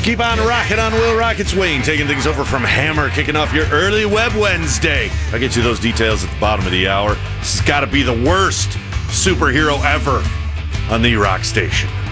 Keep on rocking on Will Rockets Wayne, taking things over from Hammer, kicking off your early Web Wednesday. I'll get you those details at the bottom of the hour. This has got to be the worst superhero ever on the Rock Station.